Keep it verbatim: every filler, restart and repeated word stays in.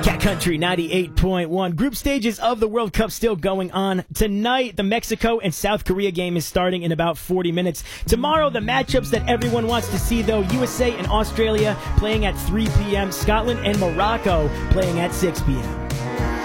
Cat Country ninety-eight point one. Group stages of the World Cup still going on. Tonight, the Mexico and South Korea game is starting in about forty minutes. Tomorrow, the matchups that everyone wants to see, though, U S A and Australia playing at three p.m., Scotland and Morocco playing at six p.m.